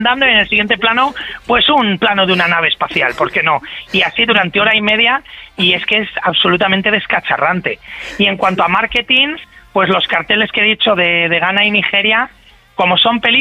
dando y en el siguiente plano, pues un plano de una nave espacial, ¿por qué no? Y así durante hora y media, y es que es absolutamente descacharrante. Y en cuanto a marketing, pues los carteles que he dicho de Ghana y Nigeria, como son películas,